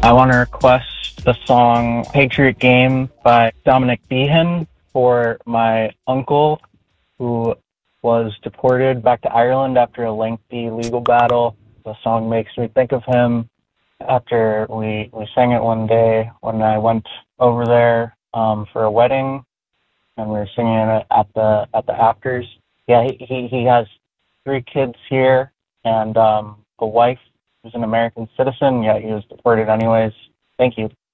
I want to request the song Patriot Game by Dominic Behan for my uncle who was deported back to Ireland after a lengthy legal battle. The song makes me think of him after we sang it one day when I went over there for a wedding, and we were singing it at the afters. Yeah, he has 3 kids here and a wife who's an American citizen. Yeah, he was deported anyways. Thank you.